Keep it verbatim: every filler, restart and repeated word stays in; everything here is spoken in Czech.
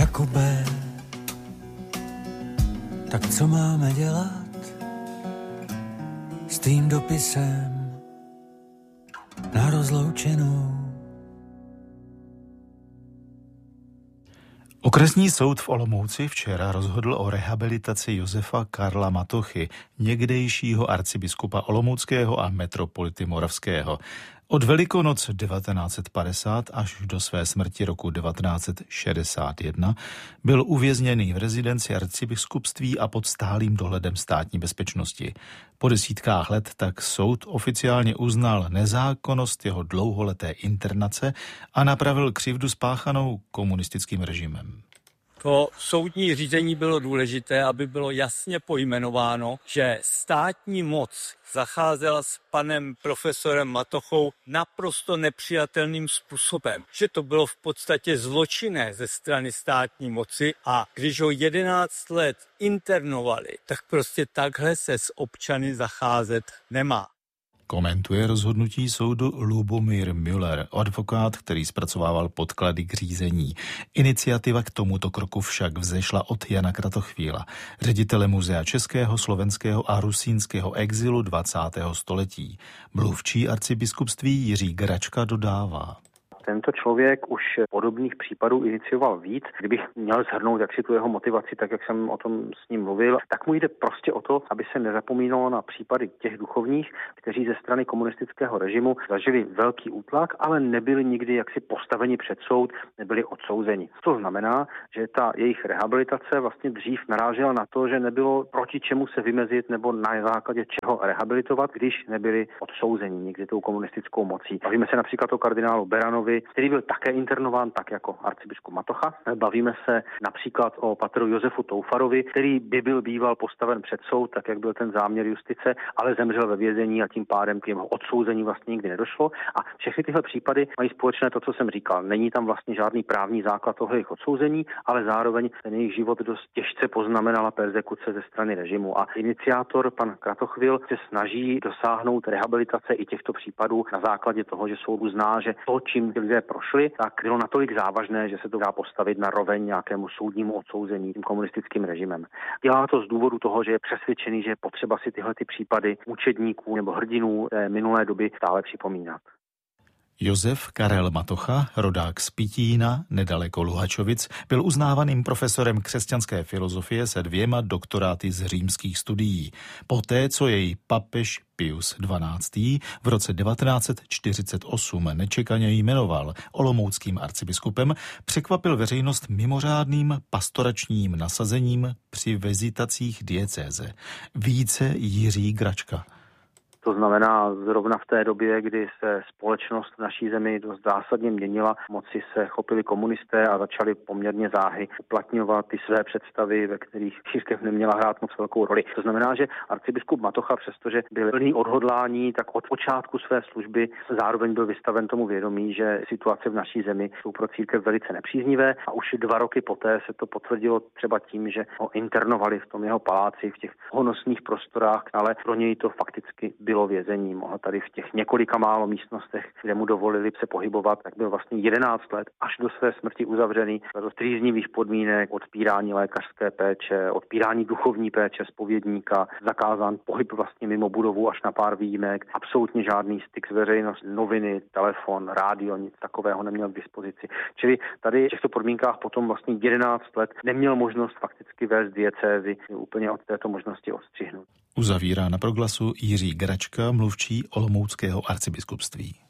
Jakube, tak co máme dělat s tím dopisem na rozloučenou? Okresní soud v Olomouci včera rozhodl o rehabilitaci Josefa Karla Matochy, někdejšího arcibiskupa olomouckého a metropolity moravského. Od Velikonoc devatenáct set padesát až do své smrti roku devatenáct set šedesát jedna byl uvězněný v rezidenci arcibiskupství a pod stálým dohledem státní bezpečnosti. Po desítkách let tak soud oficiálně uznal nezákonnost jeho dlouholeté internace a napravil křivdu spáchanou komunistickým režimem. To soudní řízení bylo důležité, aby bylo jasně pojmenováno, že státní moc zacházela s panem profesorem Matochou naprosto nepřijatelným způsobem. Že to bylo v podstatě zločinné ze strany státní moci a když ho jedenáct let internovali, tak prostě takhle se s občany zacházet nemá. Komentuje rozhodnutí soudu Lubomír Müller, advokát, který zpracovával podklady k řízení. Iniciativa k tomuto kroku však vzešla od Jana Kratochvíla, ředitele Muzea českého, slovenského a rusínského exilu dvacátého století. Mluvčí arcibiskupství Jiří Gračka dodává. Tento člověk už podobných případů inicioval víc. Kdybych měl shrnout jaksi tu jeho motivaci, tak jak jsem o tom s ním mluvil, tak mu jde prostě o to, aby se nezapomínalo na případy těch duchovních, kteří ze strany komunistického režimu zažili velký útlak, ale nebyli nikdy jaksi postaveni před soud, nebyli odsouzeni. To znamená, že ta jejich rehabilitace vlastně dřív narážela na to, že nebylo proti čemu se vymezit nebo na základě čeho rehabilitovat, když nebyli odsouzeni nikdy tou komunistickou mocí. Bavíme se například o kardinálu Beranovi, který byl také internován tak jako arcibiskup Matocha. Bavíme se například o patru Josefu Toufarovi, který by byl býval postaven před soud, tak jak byl ten záměr justice, ale zemřel ve vězení a tím pádem k jeho odsouzení vlastně nikdy nedošlo. A všechny tyhle případy mají společné to, co jsem říkal. Není tam vlastně žádný právní základ toho jejich odsouzení, ale zároveň ten jejich život dost těžce poznamenala perzekuce ze strany režimu. A iniciátor, pan Kratochvil, se snaží dosáhnout rehabilitace i těchto případů na základě toho, že soud uzná, že to, čím lidé prošli, tak bylo natolik závažné, že se to dá postavit na roveň nějakému soudnímu odsouzení tím komunistickým režimem. Dělá to z důvodu toho, že je přesvědčený, že je potřeba si tyhle ty případy mučedníků nebo hrdinů té minulé doby stále připomínat. Josef Karel Matocha, rodák z Pitína, nedaleko Luhačovic, byl uznávaným profesorem křesťanské filozofie se dvěma doktoráty z římských studií. Poté, co jej papež Pius dvanáctý v roce devatenáct set čtyřicet osm nečekaně jmenoval olomouckým arcibiskupem, překvapil veřejnost mimořádným pastoračním nasazením při vizitacích diecéze. Více Jiří Gračka. To znamená, zrovna v té době, kdy se společnost v naší zemi dost zásadně měnila, moci se chopili komunisté a začali poměrně záhy uplatňovat ty své představy, ve kterých církev neměla hrát moc velkou roli. To znamená, že arcibiskup Matocha, přestože byl plný odhodlání, tak od počátku své služby zároveň byl vystaven tomu vědomí, že situace v naší zemi jsou pro církev velice nepříznivé a už dva roky poté se to potvrdilo třeba tím, že ho internovali v tom jeho paláci, v těch honosných prostorách, ale pro něj to fakticky bylo bylo vězení. Mohl tady v těch několika málo místnostech, kde mu dovolili se pohybovat, tak byl vlastně jedenáct let až do své smrti uzavřený do trýznivých podmínek, odpírání lékařské péče, odpírání duchovní péče, zpovědníka, zakázán pohyb vlastně mimo budovu až na pár výjimek, absolutně žádný styk s veřejností, noviny, telefon, rádio, nic takového neměl k dispozici. Čili tady v těchto podmínkách potom vlastně jedenáct let neměl možnost fakticky vést diecézi, úplně od této možnosti odstřihnout. Uzavírá na proglasu Jiří Gračka, mluvčí olomouckého arcibiskupství.